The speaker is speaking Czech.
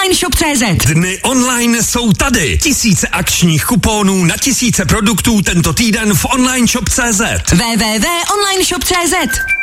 onlineshop.cz. Dny online jsou tady. Tisíce akčních kuponů na tisíce produktů tento týden v onlineshop.cz. www.onlineshop.cz.